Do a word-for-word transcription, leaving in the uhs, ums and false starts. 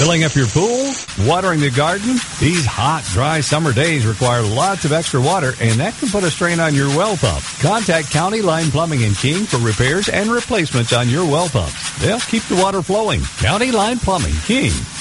Filling up your pool? Watering the garden? These hot, dry summer days require lots of extra water, and that can put a strain on your well pump. Contact County Line Plumbing in King for repairs and replacements on your well pumps. They'll keep the water flowing. County Line Plumbing, King.